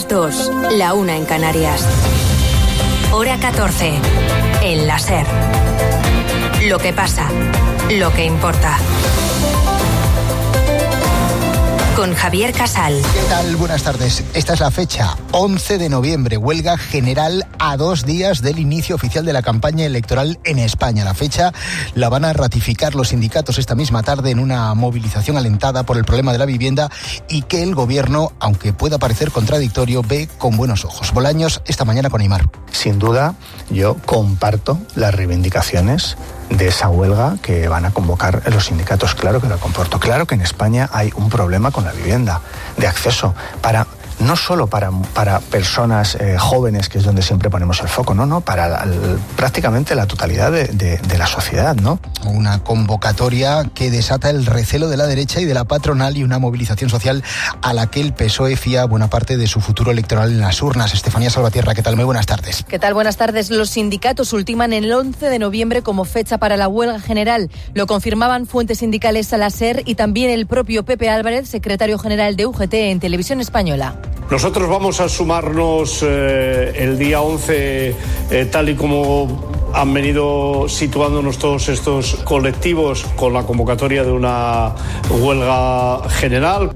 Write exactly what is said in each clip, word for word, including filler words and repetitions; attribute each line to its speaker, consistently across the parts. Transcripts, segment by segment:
Speaker 1: dos, la una en Canarias. Hora catorce, en la SER. Lo que pasa, lo que importa. Con Javier Casal.
Speaker 2: ¿Qué tal? Buenas tardes. Esta es la fecha, once de noviembre, huelga general a dos días del inicio oficial de la campaña electoral en España. La fecha la van a ratificar los sindicatos esta misma tarde en una movilización alentada por el problema de la vivienda y que el gobierno, aunque pueda parecer contradictorio, ve con buenos ojos. Bolaños, esta mañana con Aimar.
Speaker 3: Sin duda, yo comparto las reivindicaciones de esa huelga que van a convocar los sindicatos. Claro que lo comporto. Claro que en España hay un problema con la vivienda, de acceso, para no solo para, para personas eh, jóvenes, que es donde siempre ponemos el foco, no, no, para la, el, prácticamente la totalidad de, de, de la sociedad, ¿no?
Speaker 2: Una convocatoria que desata el recelo de la derecha y de la patronal y una movilización social a la que el P S O E fía buena parte de su futuro electoral en las urnas. Estefanía Salvatierra, ¿qué tal? Muy buenas tardes.
Speaker 4: ¿Qué tal? Buenas tardes. Los sindicatos ultiman el once de noviembre como fecha para la huelga general. Lo confirmaban fuentes sindicales a la SER y también el propio Pepe Álvarez, secretario general de U G T en Televisión Española.
Speaker 5: Nosotros vamos a sumarnos eh, el día once, eh, tal y como han venido situándonos todos estos colectivos con la convocatoria de una huelga general.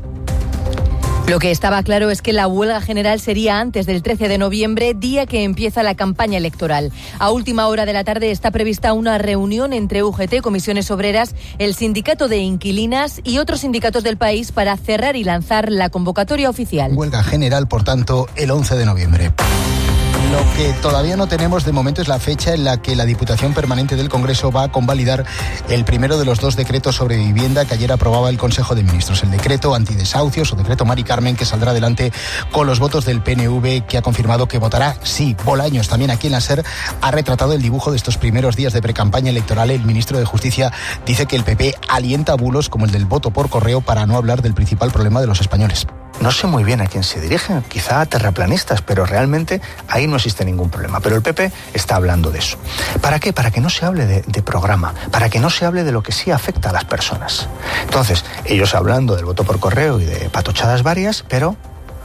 Speaker 4: Lo que estaba claro es que la huelga general sería antes del trece de noviembre, día que empieza la campaña electoral. A última hora de la tarde está prevista una reunión entre U G T, Comisiones Obreras, el Sindicato de Inquilinas y otros sindicatos del país para cerrar y lanzar la convocatoria oficial.
Speaker 2: Huelga general, por tanto, el once de noviembre. Lo que todavía no tenemos de momento es la fecha en la que la Diputación Permanente del Congreso va a convalidar el primero de los dos decretos sobre vivienda que ayer aprobaba el Consejo de Ministros. El decreto antidesahucios o decreto Mari Carmen, que saldrá adelante con los votos del P N V, que ha confirmado que votará sí. Bolaños, también aquí en la SER, ha retratado el dibujo de estos primeros días de precampaña electoral. El ministro de Justicia dice que el P P alienta bulos como el del voto por correo, para no hablar del principal problema de los españoles.
Speaker 3: No sé muy bien a quién se dirigen, quizá a terraplanistas, pero realmente ahí no existe ningún problema. Pero el P P está hablando de eso. ¿Para qué? Para que no se hable de, de programa, para que no se hable de lo que sí afecta a las personas. Entonces, ellos hablando del voto por correo y de patochadas varias, pero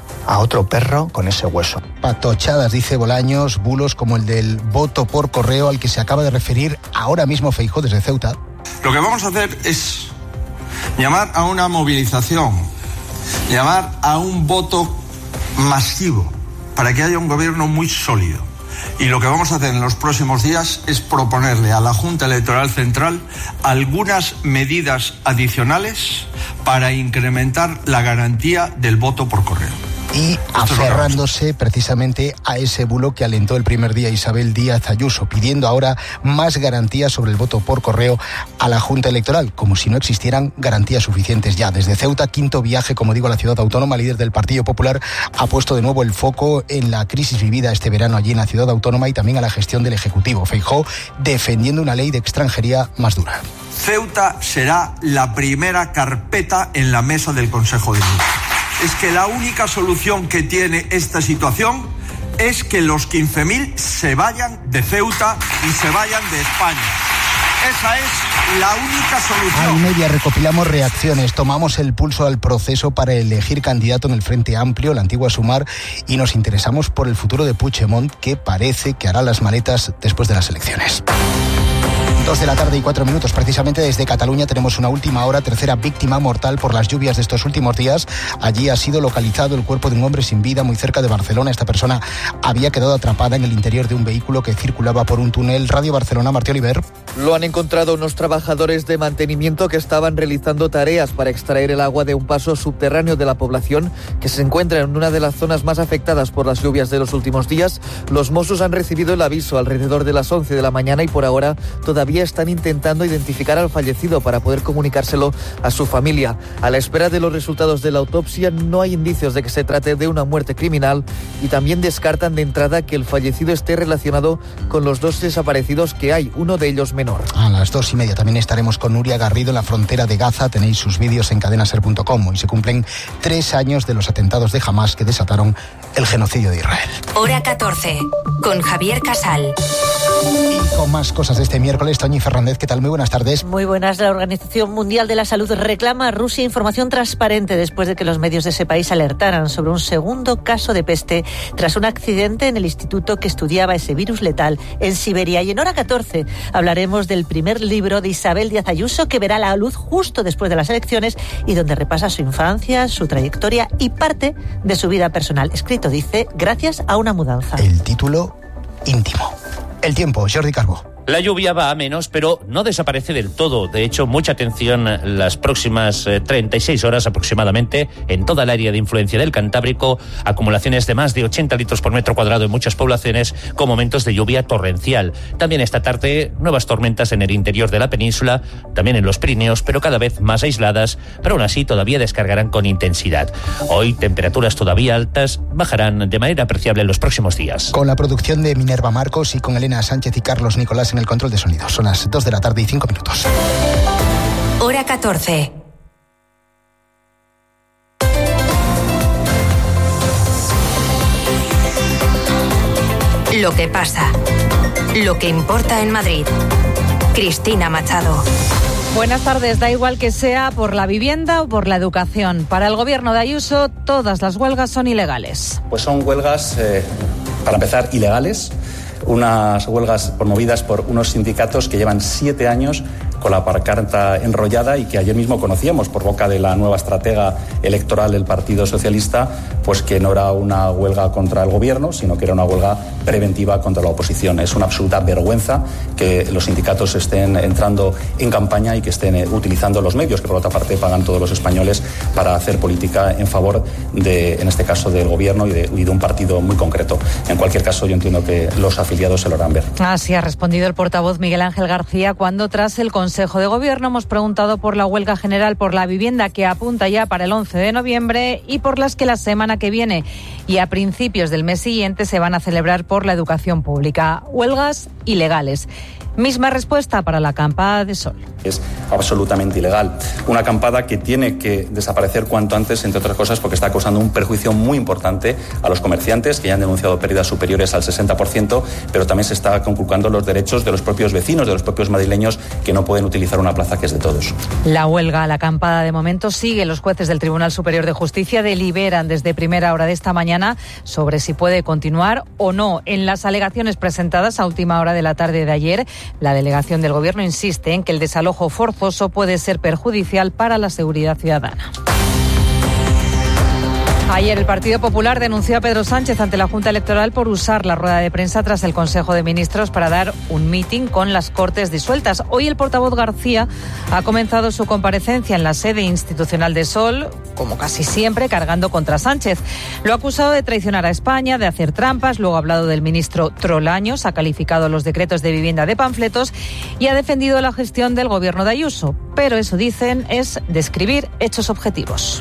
Speaker 3: a otro perro con ese hueso.
Speaker 2: Patochadas, dice Bolaños, bulos como el del voto por correo al que se acaba de referir ahora mismo Feijóo desde Ceuta.
Speaker 6: Lo que vamos a hacer es llamar a una movilización, llamar a un voto masivo para que haya un gobierno muy sólido. Y lo que vamos a hacer en los próximos días es proponerle a la Junta Electoral Central algunas medidas adicionales para incrementar la garantía del voto por correo.
Speaker 2: Y aferrándose precisamente a ese bulo que alentó el primer día Isabel Díaz Ayuso, pidiendo ahora más garantías sobre el voto por correo a la Junta Electoral, como si no existieran garantías suficientes ya. Desde Ceuta, quinto viaje, como digo, a la ciudad autónoma, líder del Partido Popular ha puesto de nuevo el foco en la crisis vivida este verano allí en la ciudad autónoma y también a la gestión del Ejecutivo. Feijóo defendiendo una ley de extranjería más dura.
Speaker 6: Ceuta será la primera carpeta en la mesa del Consejo de Ministros. Es que la única solución que tiene esta situación es que los quince mil se vayan de Ceuta y se vayan de España. Esa es la única solución.
Speaker 2: Al media recopilamos reacciones, tomamos el pulso al proceso para elegir candidato en el Frente Amplio, la antigua Sumar, y nos interesamos por el futuro de Puigdemont, que parece que hará las maletas después de las elecciones. Dos de la tarde y cuatro minutos. Precisamente desde Cataluña tenemos una última hora, tercera víctima mortal por las lluvias de estos últimos días. Allí ha sido localizado el cuerpo de un hombre sin vida muy cerca de Barcelona. Esta persona había quedado atrapada en el interior de un vehículo que circulaba por un túnel. Radio Barcelona, Martí Oliver.
Speaker 7: Lo han encontrado unos trabajadores de mantenimiento que estaban realizando tareas para extraer el agua de un paso subterráneo de la población que se encuentra en una de las zonas más afectadas por las lluvias de los últimos días. Los Mossos han recibido el aviso alrededor de las once de la mañana y por ahora todavía están intentando identificar al fallecido para poder comunicárselo a su familia. A la espera de los resultados de la autopsia no hay indicios de que se trate de una muerte criminal y también descartan de entrada que el fallecido esté relacionado con los dos desaparecidos que hay, uno de ellos menor menor.
Speaker 2: A las dos y media también estaremos con Nuria Garrido en la frontera de Gaza. Tenéis sus vídeos en cadena ser punto com. Hoy se cumplen tres años de los atentados de Hamás que desataron el genocidio de Israel.
Speaker 1: Hora catorce, con Javier Casal.
Speaker 2: Y con más cosas de este miércoles, Toñi Fernández, ¿qué tal? Muy buenas tardes.
Speaker 8: Muy buenas. La Organización Mundial de la Salud reclama a Rusia información transparente después de que los medios de ese país alertaran sobre un segundo caso de peste tras un accidente en el instituto que estudiaba ese virus letal en Siberia. Y en Hora catorce hablaremos del primer libro de Isabel Díaz Ayuso, que verá la luz justo después de las elecciones y donde repasa su infancia, su trayectoria y parte de su vida personal. Escrito, dice, gracias a una mudanza.
Speaker 2: El título íntimo. El tiempo, Jordi Calvo.
Speaker 9: La lluvia va a menos, pero no desaparece del todo. De hecho, mucha atención las próximas eh, treinta y seis horas aproximadamente en toda el área de influencia del Cantábrico. Acumulaciones de más de ochenta litros por metro cuadrado en muchas poblaciones, con momentos de lluvia torrencial. También esta tarde, nuevas tormentas en el interior de la península, también en los Pirineos, pero cada vez más aisladas, pero aún así todavía descargarán con intensidad. Hoy, temperaturas todavía altas bajarán de manera apreciable en los próximos días.
Speaker 2: Con la producción de Minerva Marcos y con Elena Sánchez y Carlos Nicolás en el control de sonido. Son las dos de la tarde y cinco minutos.
Speaker 1: Hora catorce. Lo que pasa. Lo que importa en Madrid. Cristina Machado.
Speaker 4: Buenas tardes. Da igual que sea por la vivienda o por la educación. Para el gobierno de Ayuso, todas las huelgas son ilegales.
Speaker 10: Pues son huelgas, eh, para empezar, ilegales. Unas huelgas promovidas por unos sindicatos que llevan siete años con la pancarta enrollada y que ayer mismo conocíamos por boca de la nueva estratega electoral del Partido Socialista, pues que no era una huelga contra el gobierno, sino que era una huelga preventiva contra la oposición. Es una absoluta vergüenza que los sindicatos estén entrando en campaña y que estén utilizando los medios, que por otra parte pagan todos los españoles, para hacer política en favor de, en este caso, del gobierno y de, y de un partido muy concreto. En cualquier caso, yo entiendo que los afiliados se lo harán ver.
Speaker 4: Así ha respondido el portavoz Miguel Ángel García cuando, tras el Consejo de Gobierno, hemos preguntado por la huelga general por la vivienda que apunta ya para el once de noviembre y por las que la semana que viene y a principios del mes siguiente se van a celebrar por la educación pública. Huelgas ilegales. Misma respuesta para la acampada de Sol.
Speaker 10: Es absolutamente ilegal. Una acampada que tiene que desaparecer cuanto antes, entre otras cosas, porque está causando un perjuicio muy importante a los comerciantes, que ya han denunciado pérdidas superiores al sesenta por ciento, pero también se está conculcando los derechos de los propios vecinos, de los propios madrileños, que no pueden utilizar una plaza que es de todos.
Speaker 4: La huelga, la acampada, de momento sigue. Los jueces del Tribunal Superior de Justicia deliberan desde primera hora de esta mañana sobre si puede continuar o no. En las alegaciones presentadas a última hora de la tarde de ayer, la delegación del Gobierno insiste en que el desalojo forzoso puede ser perjudicial para la seguridad ciudadana. Ayer el Partido Popular denunció a Pedro Sánchez ante la Junta Electoral por usar la rueda de prensa tras el Consejo de Ministros para dar un mitin con las Cortes disueltas. Hoy el portavoz García ha comenzado su comparecencia en la sede institucional de Sol, como casi siempre, cargando contra Sánchez. Lo ha acusado de traicionar a España, de hacer trampas, luego ha hablado del ministro Trolaños, ha calificado los decretos de vivienda de panfletos y ha defendido la gestión del gobierno de Ayuso. Pero eso, dicen, es describir hechos objetivos.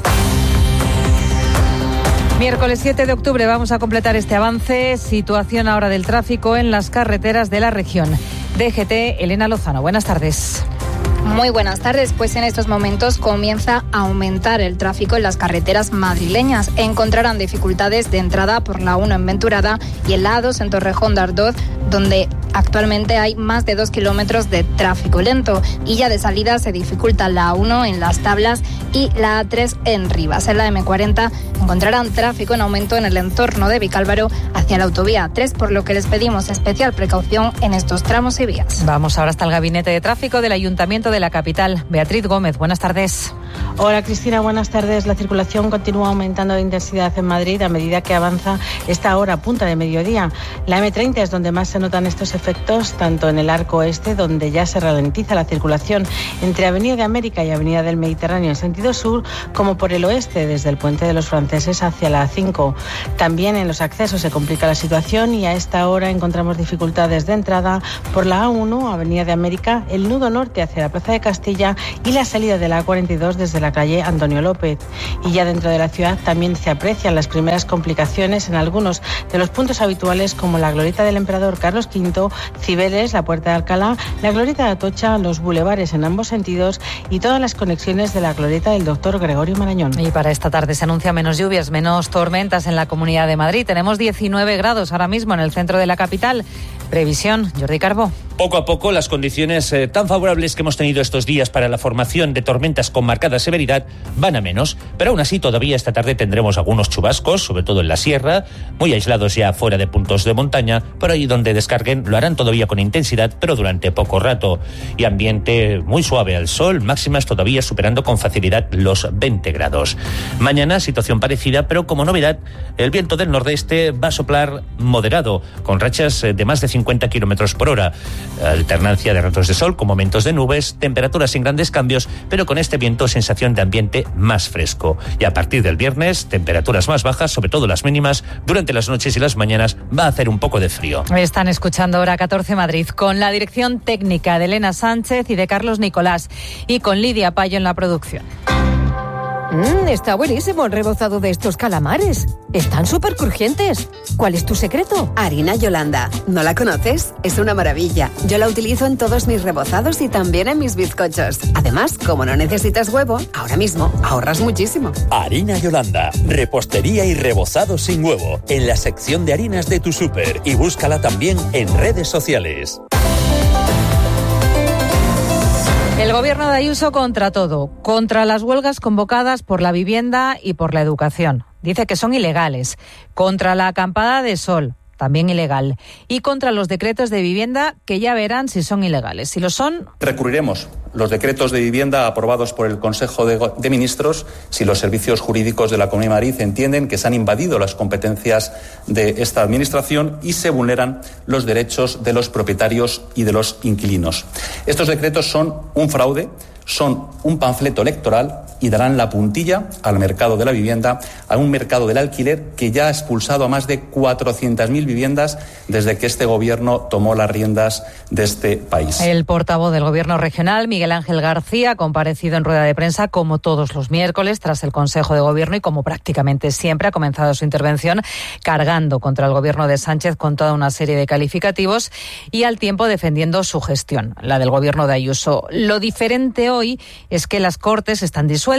Speaker 4: Miércoles siete de octubre vamos a completar este avance. Situación ahora del tráfico en las carreteras de la región. D G T, Elena Lozano. Buenas tardes.
Speaker 11: Muy buenas tardes. Pues en estos momentos comienza a aumentar el tráfico en las carreteras madrileñas. Encontrarán dificultades de entrada por la uno en Venturada y en la A dos en Torrejón de Ardoz, donde actualmente hay más de dos kilómetros de tráfico lento. Y ya de salida se dificulta la A uno en Las Tablas y la A tres en Rivas. En la eme cuarenta encontrarán tráfico en aumento en el entorno de Vicálvaro hacia la autovía A tres, por lo que les pedimos especial precaución en estos tramos y vías.
Speaker 4: Vamos ahora hasta el Gabinete de Tráfico del Ayuntamiento de la capital. Beatriz Gómez, buenas tardes.
Speaker 12: Hola Cristina, buenas tardes. La circulación continúa aumentando de intensidad en Madrid a medida que avanza esta hora punta de mediodía. La eme treinta es donde más se notan estos efectos, tanto en el arco oeste, donde ya se ralentiza la circulación entre Avenida de América y Avenida del Mediterráneo en sentido sur, como por el oeste, desde el Puente de los Franceses hacia la A cinco. También en los accesos se complica la situación y a esta hora encontramos dificultades de entrada por la A uno, Avenida de América, el nudo norte hacia la Plaza de Castilla y la salida de la A cuarenta y dos Burgos desde la calle Antonio López. Y ya dentro de la ciudad también se aprecian las primeras complicaciones en algunos de los puntos habituales como la glorieta del Emperador Carlos quinto, Cibeles, la Puerta de Alcalá, la glorieta de Atocha, los bulevares en ambos sentidos y todas las conexiones de la glorieta del Doctor Gregorio Marañón.
Speaker 13: Y para esta tarde se anuncia menos lluvias, menos tormentas en la Comunidad de Madrid. Tenemos diecinueve grados ahora mismo en el centro de la capital. Previsión, Jordi Carbó.
Speaker 9: Poco a poco las condiciones eh, tan favorables que hemos tenido estos días para la formación de tormentas con marcada severidad van a menos, pero aún así todavía esta tarde tendremos algunos chubascos, sobre todo en la sierra, muy aislados ya fuera de puntos de montaña, por ahí donde descarguen lo harán todavía con intensidad, pero durante poco rato. Y ambiente muy suave al sol, máximas todavía superando con facilidad los veinte grados. Mañana situación parecida, pero como novedad, el viento del nordeste va a soplar moderado, con rachas de más de cincuenta kilómetros por hora. Alternancia de ratos de sol con momentos de nubes, temperaturas sin grandes cambios, pero con este viento sensación de ambiente más fresco. Y a partir del viernes, temperaturas más bajas, sobre todo las mínimas, durante las noches y las mañanas va a hacer un poco de frío.
Speaker 13: Están escuchando Hora catorce Madrid, con la dirección técnica de Elena Sánchez y de Carlos Nicolás, y con Lidia Payo en la producción.
Speaker 14: Mmm, está buenísimo el rebozado de estos calamares. Están súper crujientes. ¿Cuál es tu secreto?
Speaker 15: Harina Yolanda. ¿No la conoces? Es una maravilla. Yo la utilizo en todos mis rebozados y también en mis bizcochos. Además, como no necesitas huevo, ahora mismo ahorras muchísimo.
Speaker 16: Harina Yolanda. Repostería y rebozado sin huevo. En la sección de harinas de tu súper. Y búscala también en redes sociales.
Speaker 13: El gobierno de Ayuso contra todo, contra las huelgas convocadas por la vivienda y por la educación. Dice que son ilegales. Contra la acampada de sol, también ilegal. Y contra los decretos de vivienda, que ya verán si son ilegales. Si lo son...
Speaker 10: Recurriremos los decretos de vivienda aprobados por el Consejo de, de Ministros si los servicios jurídicos de la Comunidad de Madrid entienden que se han invadido las competencias de esta Administración y se vulneran los derechos de los propietarios y de los inquilinos. Estos decretos son un fraude, son un panfleto electoral y darán la puntilla al mercado de la vivienda, a un mercado del alquiler que ya ha expulsado a más de cuatrocientas mil viviendas desde que este gobierno tomó las riendas de este país.
Speaker 13: El portavoz del Gobierno regional, Miguel Ángel García, ha comparecido en rueda de prensa como todos los miércoles tras el Consejo de Gobierno y como prácticamente siempre ha comenzado su intervención cargando contra el Gobierno de Sánchez con toda una serie de calificativos y al tiempo defendiendo su gestión, la del Gobierno de Ayuso. Lo diferente hoy es que las Cortes están disueltas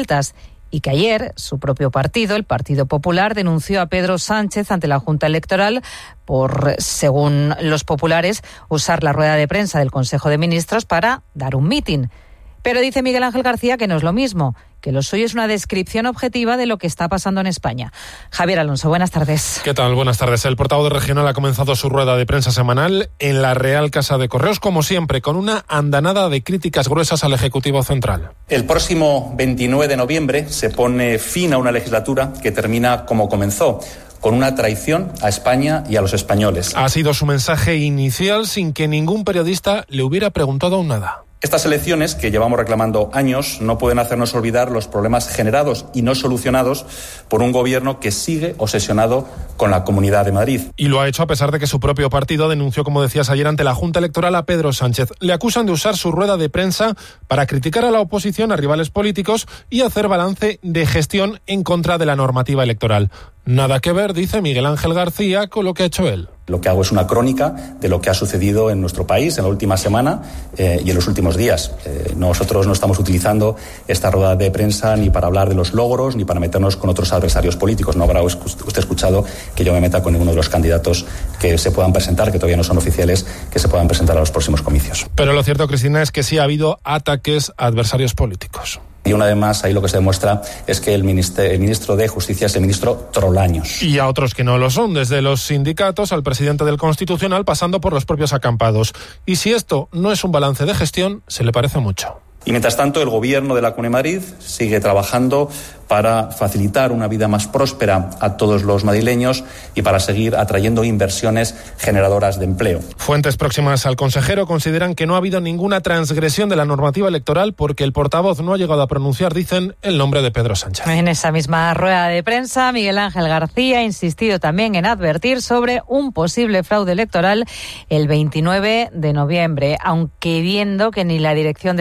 Speaker 13: y que ayer su propio partido, el Partido Popular, denunció a Pedro Sánchez ante la Junta Electoral por, según los populares, usar la rueda de prensa del Consejo de Ministros para dar un mitin. Pero dice Miguel Ángel García que no es lo mismo, que lo suyo es una descripción objetiva de lo que está pasando en España. Javier Alonso, buenas tardes.
Speaker 17: ¿Qué tal? Buenas tardes. El portavoz de Regional ha comenzado su rueda de prensa semanal en la Real Casa de Correos, como siempre, con una andanada de críticas gruesas al Ejecutivo Central.
Speaker 10: El próximo veintinueve de noviembre se pone fin a una legislatura que termina como comenzó, con una traición a España y a los españoles.
Speaker 17: Ha sido su mensaje inicial sin que ningún periodista le hubiera preguntado aún nada.
Speaker 10: Estas elecciones, que llevamos reclamando años, no pueden hacernos olvidar los problemas generados y no solucionados por un gobierno que sigue obsesionado con la Comunidad de Madrid.
Speaker 17: Y lo ha hecho a pesar de que su propio partido denunció, como decías ayer, ante la Junta Electoral a Pedro Sánchez. Le acusan de usar su rueda de prensa para criticar a la oposición, a rivales políticos y hacer balance de gestión en contra de la normativa electoral. Nada que ver, dice Miguel Ángel García, con lo que ha hecho él.
Speaker 10: Lo que hago es una crónica de lo que ha sucedido en nuestro país en la última semana eh, y en los últimos días. Eh, nosotros no estamos utilizando esta rueda de prensa ni para hablar de los logros ni para meternos con otros adversarios políticos. No habrá usted escuchado que yo me meta con ninguno de los candidatos que se puedan presentar, que todavía no son oficiales, que se puedan presentar a los próximos comicios.
Speaker 17: Pero lo cierto, Cristina, es que sí ha habido ataques a adversarios políticos.
Speaker 10: Y una vez más, ahí lo que se demuestra es que el ministro, el ministro de Justicia es el ministro Trolaños.
Speaker 17: Y a otros que no lo son, desde los sindicatos al presidente del Constitucional, pasando por los propios acampados. Y si esto no es un balance de gestión, se le parece mucho.
Speaker 10: Y mientras tanto, el Gobierno de la Comunidad de Madrid sigue trabajando para facilitar una vida más próspera a todos los madrileños y para seguir atrayendo inversiones generadoras de empleo.
Speaker 17: Fuentes próximas al consejero consideran que no ha habido ninguna transgresión de la normativa electoral porque el portavoz no ha llegado a pronunciar, dicen, el nombre de Pedro Sánchez.
Speaker 13: En esa misma rueda de prensa, Miguel Ángel García ha insistido también en advertir sobre un posible fraude electoral el veintinueve de noviembre, aunque viendo que ni la dirección de su partido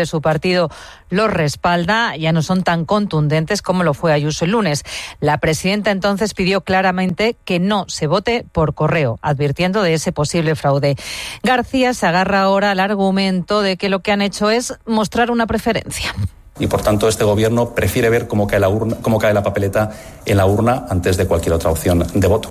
Speaker 13: partido los respalda, ya no son tan contundentes como lo fue Ayuso el lunes. La presidenta entonces pidió claramente que no se vote por correo, advirtiendo de ese posible fraude. García se agarra ahora al argumento de que lo que han hecho es mostrar una preferencia.
Speaker 10: Y por tanto este gobierno prefiere ver cómo cae la urna, cómo cae la papeleta en la urna antes de cualquier otra opción de voto.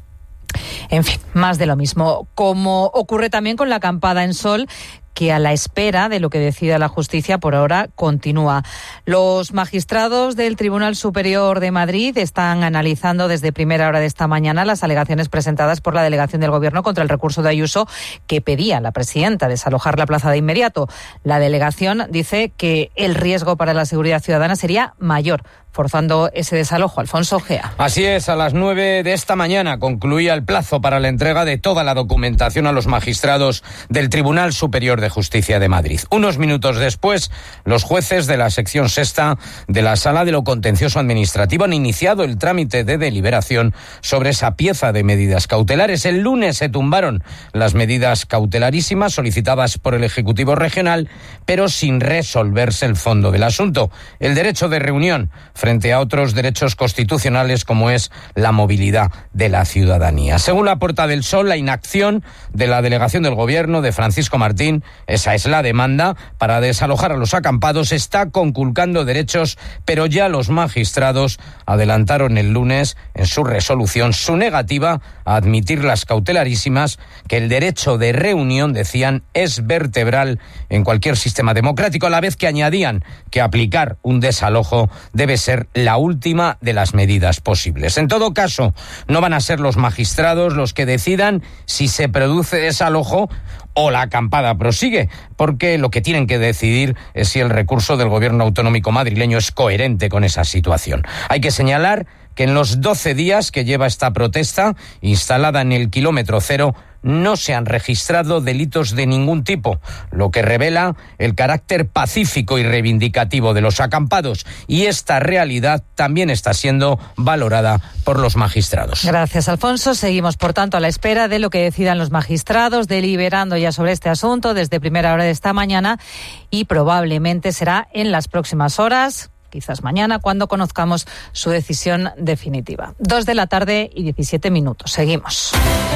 Speaker 13: En fin, más de lo mismo. Como ocurre también con la acampada en Sol, que a la espera de lo que decida la justicia por ahora continúa. Los magistrados del Tribunal Superior de Madrid están analizando desde primera hora de esta mañana las alegaciones presentadas por la delegación del Gobierno contra el recurso de Ayuso que pedía a la presidenta desalojar la plaza de inmediato. La delegación dice que el riesgo para la seguridad ciudadana sería mayor, forzando ese desalojo. Alfonso Gea.
Speaker 18: Así es, a las nueve de esta mañana concluía el plazo para la entrega de toda la documentación a los magistrados del Tribunal Superior de Justicia de Madrid. Unos minutos después, los jueces de la sección sexta de la Sala de lo Contencioso Administrativo han iniciado el trámite de deliberación sobre esa pieza de medidas cautelares. El lunes se tumbaron las medidas cautelarísimas solicitadas por el Ejecutivo Regional, pero sin resolverse el fondo del asunto, el derecho de reunión frente a otros derechos constitucionales como es la movilidad de la ciudadanía. Según la Puerta del Sol, la inacción de la delegación del Gobierno de Francisco Martín, esa es la demanda, para desalojar a los acampados, está conculcando derechos, pero ya los magistrados adelantaron el lunes en su resolución su negativa a admitir las cautelarísimas, que el derecho de reunión, decían, es vertebral en cualquier sistema democrático, a la vez que añadían que aplicar un desalojo debe ser la última de las medidas posibles. En todo caso, no van a ser los magistrados los que decidan si se produce desalojo o la acampada prosigue, porque lo que tienen que decidir es si el recurso del Gobierno autonómico madrileño es coherente con esa situación. Hay que señalar que en los doce días que lleva esta protesta, instalada en el kilómetro cero, no se han registrado delitos de ningún tipo, lo que revela el carácter pacífico y reivindicativo de los acampados, y esta realidad también está siendo valorada por los magistrados.
Speaker 13: Gracias, Alfonso. Seguimos, por tanto, a la espera de lo que decidan los magistrados, deliberando ya sobre este asunto desde primera hora de esta mañana, y probablemente será en las próximas horas, quizás mañana, cuando conozcamos su decisión definitiva. Dos de la tarde y diecisiete minutos. Seguimos.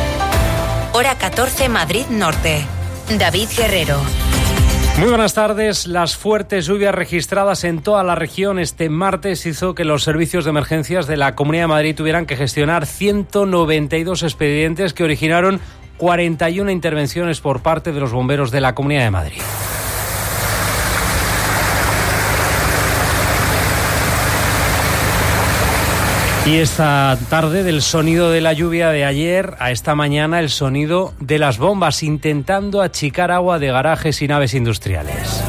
Speaker 1: Hora catorce, Madrid Norte. David Guerrero.
Speaker 19: Muy buenas tardes. Las fuertes lluvias registradas en toda la región este martes hizo que los servicios de emergencias de la Comunidad de Madrid tuvieran que gestionar ciento noventa y dos expedientes que originaron cuarenta y una intervenciones por parte de los bomberos de la Comunidad de Madrid. Y esta tarde, del sonido de la lluvia de ayer a esta mañana, el sonido de las bombas intentando achicar agua de garajes y naves industriales.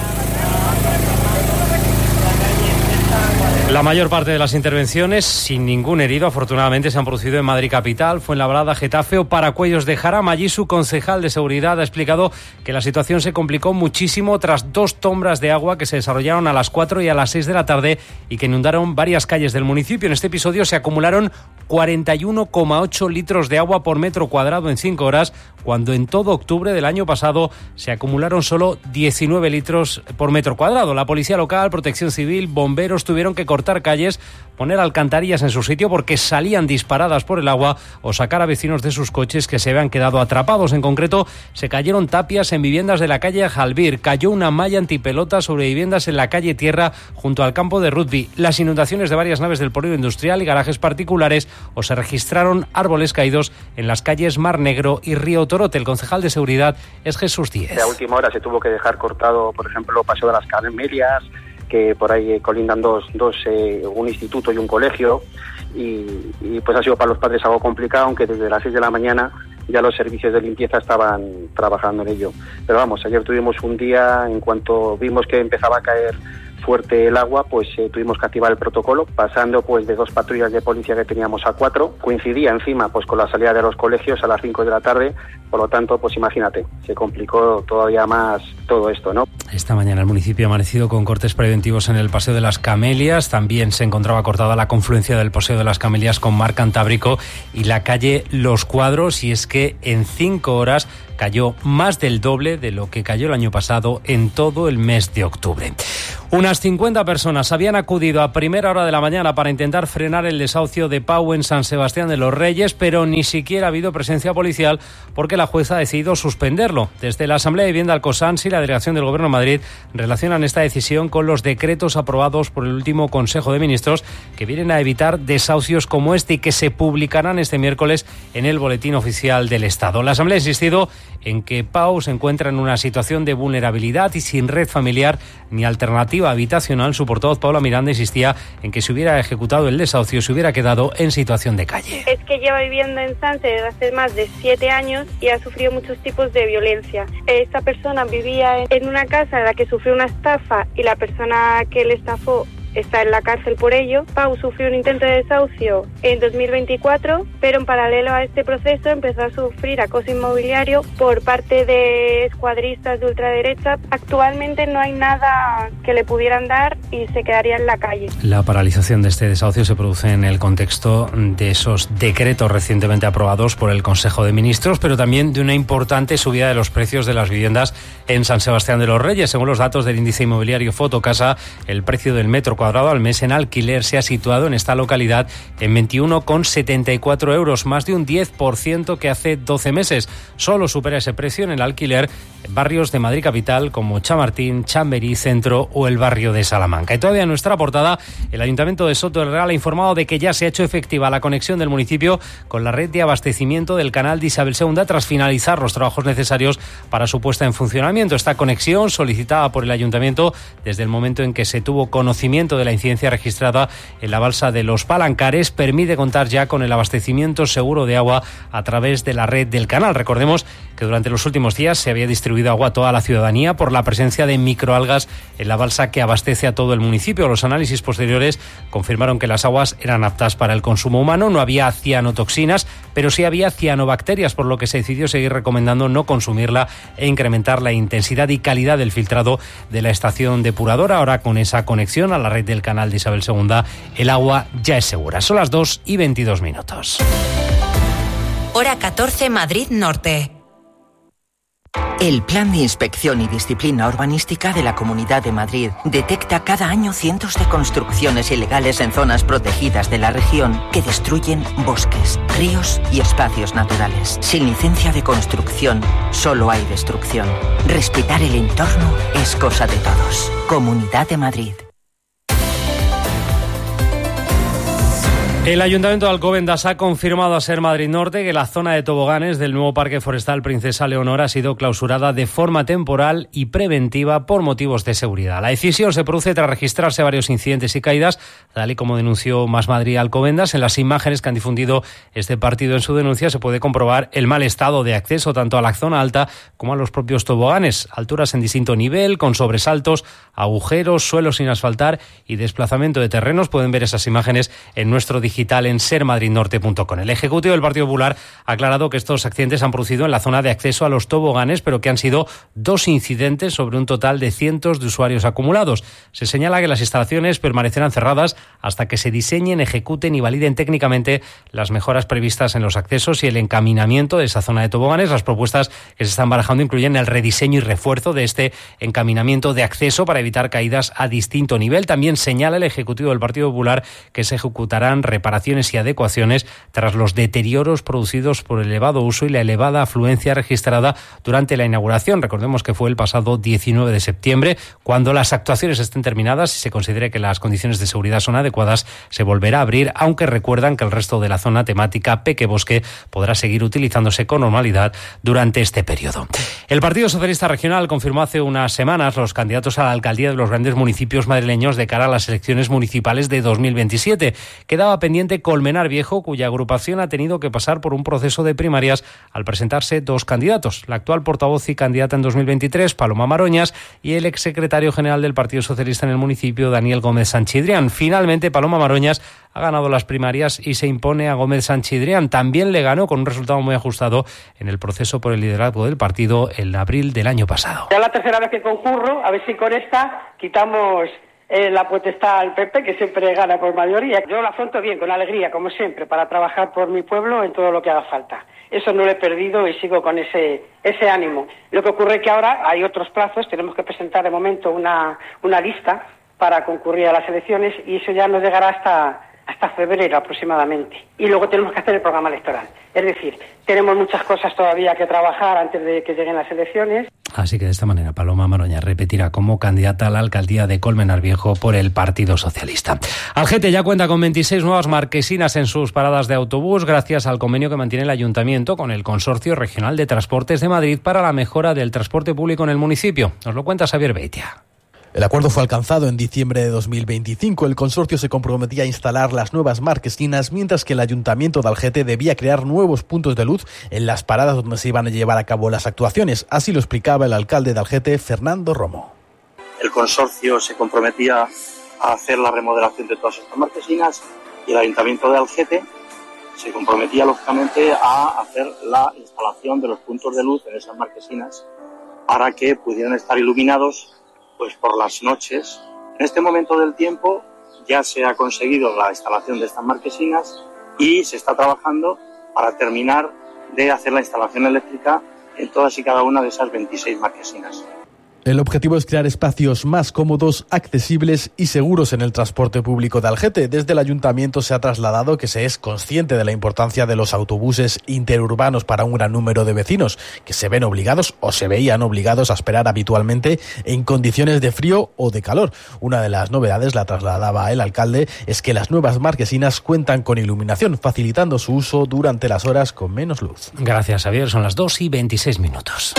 Speaker 19: La mayor parte de las intervenciones, sin ningún herido, afortunadamente, se han producido en Madrid capital, Fuenlabrada, Getafe o Paracuellos de Jarama. Allí su concejal de seguridad ha explicado que la situación se complicó muchísimo tras dos tombras de agua que se desarrollaron a las cuatro y a las seis de la tarde y que inundaron varias calles del municipio. En este episodio se acumularon cuarenta y uno coma ocho litros de agua por metro cuadrado en cinco horas, cuando en todo octubre del año pasado se acumularon solo diecinueve litros por metro cuadrado. La policía local, Protección Civil, bomberos tuvieron que cortar calles, poner alcantarillas en su sitio porque salían disparadas por el agua, o sacar a vecinos de sus coches que se habían quedado atrapados. En concreto, se cayeron tapias en viviendas de la calle Jalbir, cayó una malla antipelota sobre viviendas en la calle Tierra junto al campo de rugby, las inundaciones de varias naves del polígono industrial y garajes particulares, o se registraron árboles caídos en las calles Mar Negro y Río Torote. El concejal de seguridad es Jesús Díez.
Speaker 20: A última hora se tuvo que dejar cortado, por ejemplo, Paseo de las Camelias, que por ahí colindan dos, dos eh, un instituto y un colegio, y, y pues ha sido para los padres algo complicado, aunque desde las seis de la mañana ya los servicios de limpieza estaban trabajando en ello. Pero vamos, ayer tuvimos un día, en cuanto vimos que empezaba a caer fuerte el agua, pues eh, tuvimos que activar el protocolo, pasando pues de dos patrullas de policía que teníamos a cuatro. Coincidía encima pues con la salida de los colegios a las cinco de la tarde, por lo tanto, pues imagínate, se complicó todavía más todo esto, ¿no?
Speaker 19: Esta mañana el municipio ha amanecido con cortes preventivos en el Paseo de las Camelias, también se encontraba cortada la confluencia del Paseo de las Camelias con Mar Cantábrico y la calle Los Cuadros, y es que en cinco horas cayó más del doble de lo que cayó el año pasado en todo el mes de octubre. Unas cincuenta personas habían acudido a primera hora de la mañana para intentar frenar el desahucio de Pau en San Sebastián de los Reyes, pero ni siquiera ha habido presencia policial porque la jueza ha decidido suspenderlo. Desde la Asamblea de Vivienda Alcosáns y la delegación del Gobierno de Madrid relacionan esta decisión con los decretos aprobados por el último Consejo de Ministros que vienen a evitar desahucios como este y que se publicarán este miércoles en el Boletín Oficial del Estado. La Asamblea ha insistido en que Pau se encuentra en una situación de vulnerabilidad y sin red familiar ni alternativa habitacional. Su portavoz, Paula Miranda, insistía en que si hubiera ejecutado el desahucio se hubiera quedado en situación de calle.
Speaker 21: Es que lleva viviendo en Sanse desde hace más de siete años y ha sufrido muchos tipos de violencia. Esta persona vivía en una casa en la que sufrió una estafa y la persona que le estafó está en la cárcel por ello. Pau sufrió un intento de desahucio en dos mil veinticuatro, pero en paralelo a este proceso empezó a sufrir acoso inmobiliario por parte de escuadristas de ultraderecha. Actualmente no hay nada que le pudieran dar y se quedaría en la calle.
Speaker 19: La paralización de este desahucio se produce en el contexto de esos decretos recientemente aprobados por el Consejo de Ministros, pero también de una importante subida de los precios de las viviendas en San Sebastián de los Reyes. Según los datos del índice inmobiliario Fotocasa, el precio del metro cuadrado al mes en alquiler se ha situado en esta localidad en veintiuno coma setenta y cuatro euros, más de un diez por ciento que hace doce meses. Solo supera ese precio en el alquiler en barrios de Madrid capital como Chamartín, Chamberí, Centro o el barrio de Salamanca. Y todavía en nuestra portada, el Ayuntamiento de Soto del Real ha informado de que ya se ha hecho efectiva la conexión del municipio con la red de abastecimiento del canal de Isabel segunda tras finalizar los trabajos necesarios para su puesta en funcionamiento. Esta conexión, solicitada por el Ayuntamiento desde el momento en que se tuvo conocimiento de la incidencia registrada en la balsa de los Palancares, permite contar ya con el abastecimiento seguro de agua a través de la red del canal. Recordemos que durante los últimos días se había distribuido agua a toda la ciudadanía por la presencia de microalgas en la balsa que abastece a todo el municipio. Los análisis posteriores confirmaron que las aguas eran aptas para el consumo humano, no había cianotoxinas, pero sí había cianobacterias, por lo que se decidió seguir recomendando no consumirla e incrementar la intensidad y calidad del filtrado de la estación depuradora. Ahora, con esa conexión a la red del canal de Isabel segunda, el agua ya es segura. Son las dos y veintidós minutos.
Speaker 1: Hora catorce, Madrid Norte.
Speaker 22: El Plan de Inspección y Disciplina Urbanística de la Comunidad de Madrid detecta cada año cientos de construcciones ilegales en zonas protegidas de la región que destruyen bosques, ríos y espacios naturales. Sin licencia de construcción, solo hay destrucción. Respetar el entorno es cosa de todos. Comunidad de Madrid.
Speaker 19: El Ayuntamiento de Alcobendas ha confirmado a Ser Madrid Norte que la zona de toboganes del nuevo Parque Forestal Princesa Leonor ha sido clausurada de forma temporal y preventiva por motivos de seguridad. La decisión se produce tras registrarse varios incidentes y caídas, tal y como denunció Más Madrid Alcobendas. En las imágenes que han difundido este partido en su denuncia se puede comprobar el mal estado de acceso tanto a la zona alta como a los propios toboganes. Alturas en distinto nivel, con sobresaltos, agujeros, suelos sin asfaltar y desplazamiento de terrenos. Pueden ver esas imágenes en nuestro digital en ser madrid norte punto com. El Ejecutivo del Partido Popular ha aclarado que estos accidentes han producido en la zona de acceso a los toboganes, pero que han sido dos incidentes sobre un total de cientos de usuarios acumulados. Se señala que las instalaciones permanecerán cerradas hasta que se diseñen, ejecuten y validen técnicamente las mejoras previstas en los accesos y el encaminamiento de esa zona de toboganes. Las propuestas que se están barajando incluyen el rediseño y refuerzo de este encaminamiento de acceso para evitar caídas a distinto nivel. También señala el Ejecutivo del Partido Popular que se ejecutarán reparaciones y adecuaciones tras los deterioros producidos por el elevado uso y la elevada afluencia registrada durante la inauguración. Recordemos que fue el pasado diecinueve de septiembre. Cuando las actuaciones estén terminadas y se considere que las condiciones de seguridad son adecuadas, se volverá a abrir, aunque recuerdan que el resto de la zona temática Peque Bosque podrá seguir utilizándose con normalidad durante este periodo. El Partido Socialista Regional confirmó hace unas semanas los candidatos a la alcaldía de los grandes municipios madrileños de cara a las elecciones municipales de dos mil veintisiete. Quedaba pendiente Colmenar Viejo, cuya agrupación ha tenido que pasar por un proceso de primarias al presentarse dos candidatos. La actual portavoz y candidata en dos mil veintitrés, Paloma Maroñas, y el exsecretario general del Partido Socialista en el municipio, Daniel Gómez Sanchidrián. Finalmente, Paloma Maroñas ha ganado las primarias y se impone a Gómez Sanchidrián. También le ganó con un resultado muy ajustado en el proceso por el liderazgo del partido en abril del año pasado.
Speaker 23: Ya la tercera vez que concurro, a ver si con esta quitamos Eh, la potestad al P P, que siempre gana por mayoría. Yo lo afronto bien, con alegría, como siempre, para trabajar por mi pueblo en todo lo que haga falta. eso no lo he perdido y sigo con ese ese ánimo. Lo que ocurre es que ahora hay otros plazos, tenemos que presentar de momento una, una lista para concurrir a las elecciones y eso ya nos llegará hasta hasta febrero aproximadamente. Y luego tenemos que hacer el programa electoral. Es decir, tenemos muchas cosas todavía que trabajar antes de que lleguen las elecciones.
Speaker 19: Así que de esta manera Paloma Maroña repetirá como candidata a la alcaldía de Colmenar Viejo por el Partido Socialista. Algete ya cuenta con veintiséis nuevas marquesinas en sus paradas de autobús gracias al convenio que mantiene el Ayuntamiento con el Consorcio Regional de Transportes de Madrid para la mejora del transporte público en el municipio. Nos lo cuenta Xavier Beitia.
Speaker 3: El acuerdo fue alcanzado en diciembre de dos mil veinticinco. El consorcio se comprometía a instalar las nuevas marquesinas, mientras que el Ayuntamiento de Algete debía crear nuevos puntos de luz en las paradas donde se iban a llevar a cabo las actuaciones. Así lo explicaba el alcalde de Algete, Fernando Romo.
Speaker 5: El consorcio se comprometía a hacer la remodelación de todas estas marquesinas y el Ayuntamiento de Algete se comprometía, lógicamente, a hacer la instalación de los puntos de luz en esas marquesinas para que pudieran estar iluminados pues por las noches. En este momento del tiempo ya se ha conseguido la instalación de estas marquesinas y se está trabajando para terminar de hacer la instalación eléctrica en todas y cada una de esas veintiséis marquesinas.
Speaker 3: El objetivo es crear espacios más cómodos, accesibles y seguros en el transporte público de Algete. Desde el Ayuntamiento se ha trasladado que se es consciente de la importancia de los autobuses interurbanos para un gran número de vecinos que se ven obligados o se veían obligados a esperar habitualmente en condiciones de frío o de calor. Una de las novedades, la trasladaba el alcalde, es que las nuevas marquesinas cuentan con iluminación, facilitando su uso durante las horas con menos luz.
Speaker 19: Gracias, Javier. Son las dos y veintiséis minutos.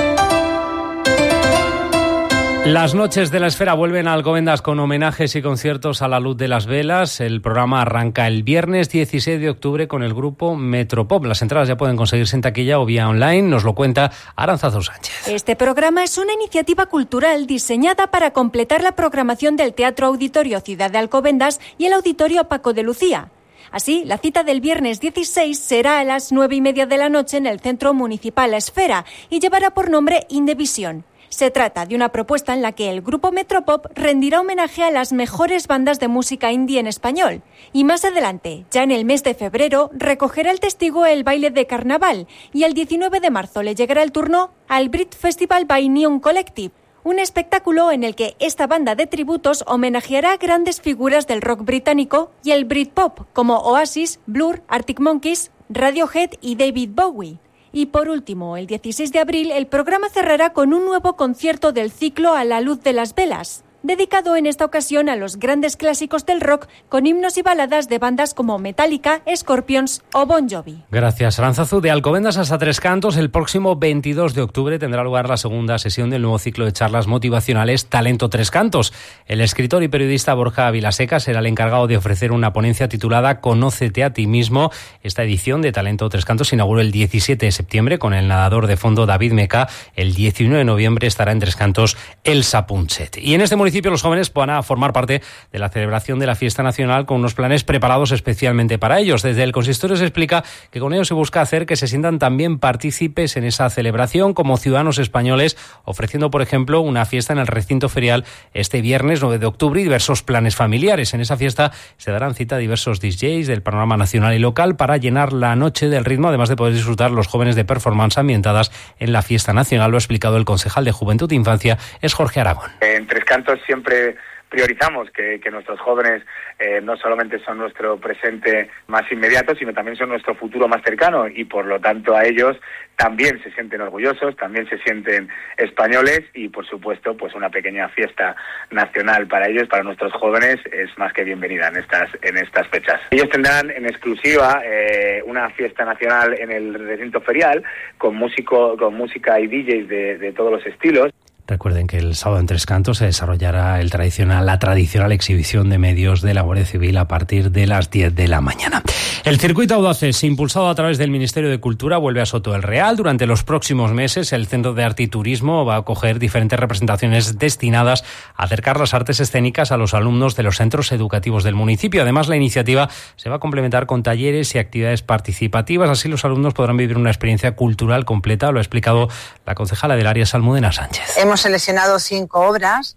Speaker 19: Las noches de la Esfera vuelven a Alcobendas con homenajes y conciertos a la luz de las velas. El programa arranca el viernes dieciséis de octubre con el grupo Metropop. Las entradas ya pueden conseguirse en taquilla o vía online. Nos lo cuenta Arantzazu Sánchez.
Speaker 6: Este programa es una iniciativa cultural diseñada para completar la programación del Teatro Auditorio Ciudad de Alcobendas y el Auditorio Paco de Lucía. Así, la cita del viernes dieciséis será a las nueve y media de la noche en el Centro Municipal La Esfera y llevará por nombre Indevisión. Se trata de una propuesta en la que el grupo Metropop rendirá homenaje a las mejores bandas de música indie en español. Y más adelante, ya en el mes de febrero, recogerá el testigo el baile de carnaval y el diecinueve de marzo le llegará el turno al Brit Festival by Neon Collective, un espectáculo en el que esta banda de tributos homenajeará a grandes figuras del rock británico y el Britpop, como Oasis, Blur, Arctic Monkeys, Radiohead y David Bowie. Y por último, el dieciséis de abril, el programa cerrará con un nuevo concierto del ciclo A la luz de las velas, dedicado en esta ocasión a los grandes clásicos del rock con himnos y baladas de bandas como Metallica, Scorpions o Bon Jovi.
Speaker 19: Gracias, Arantzazu. De Alcobendas hasta Tres Cantos, el próximo veintidós de octubre tendrá lugar la segunda sesión del nuevo ciclo de charlas motivacionales Talento Tres Cantos. El escritor y periodista Borja Vilaseca será el encargado de ofrecer una ponencia titulada Conócete a ti mismo. Esta edición de Talento Tres Cantos se inauguró el diecisiete de septiembre con el nadador de fondo David Meca. El diecinueve de noviembre estará en Tres Cantos Elsa Punset. Y en este municipio los jóvenes van a formar parte de la celebración de la fiesta nacional con unos planes preparados especialmente para ellos. Desde el consistorio se explica que con ello se busca hacer que se sientan también partícipes en esa celebración como ciudadanos españoles, ofreciendo, por ejemplo, una fiesta en el recinto ferial este viernes nueve de octubre y diversos planes familiares. En esa fiesta se darán cita a diversos D Js del panorama nacional y local para llenar la noche del ritmo, además de poder disfrutar los jóvenes de performance ambientadas en la fiesta nacional. Lo ha explicado el concejal de Juventud e Infancia, es Jorge Aragón.
Speaker 24: En Tres Cantos siempre priorizamos que, que nuestros jóvenes eh, no solamente son nuestro presente más inmediato, sino también son nuestro futuro más cercano y por lo tanto a ellos también se sienten orgullosos, también se sienten españoles y por supuesto pues una pequeña fiesta nacional para ellos, para nuestros jóvenes, es más que bienvenida en estas en estas fechas. Ellos tendrán en exclusiva eh, una fiesta nacional en el recinto ferial con músico, con música y D Js de, de todos los estilos.
Speaker 19: Recuerden que el sábado en Tres Cantos se desarrollará el tradicional, la tradicional exhibición de medios de la Guardia Civil a partir de las diez de la mañana. El circuito Audaces, impulsado a través del Ministerio de Cultura, vuelve a Soto del Real. Durante los próximos meses, el Centro de Arte y Turismo va a acoger diferentes representaciones destinadas a acercar las artes escénicas a los alumnos de los centros educativos del municipio. Además, la iniciativa se va a complementar con talleres y actividades participativas. Así los alumnos podrán vivir una experiencia cultural completa. Lo ha explicado la concejala del área, Almudena Sánchez.
Speaker 25: Hemos seleccionado cinco obras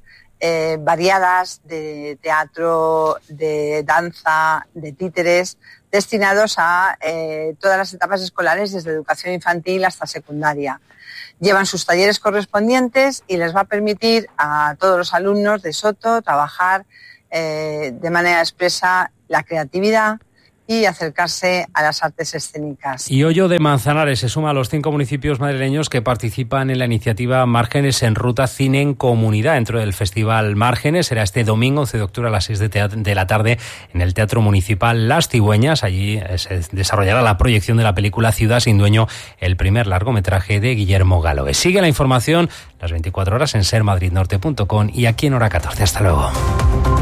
Speaker 2: eh, variadas de teatro, de danza, de títeres, destinados a eh, todas las etapas escolares, desde educación infantil hasta secundaria. Llevan sus talleres correspondientes y les va a permitir a todos los alumnos de Soto trabajar eh, de manera expresa la creatividad y acercarse a las artes escénicas.
Speaker 19: Y Hoyo de Manzanares se suma a los cinco municipios madrileños que participan en la iniciativa Márgenes en Ruta Cine en Comunidad. Dentro del Festival Márgenes será este domingo once de octubre a las seis de la tarde en el Teatro Municipal Las Cigüeñas. Allí se desarrollará la proyección de la película Ciudad sin dueño, el primer largometraje de Guillermo Galoes. Sigue la información las veinticuatro horas en ser madrid norte punto com y aquí en Hora catorce. Hasta luego.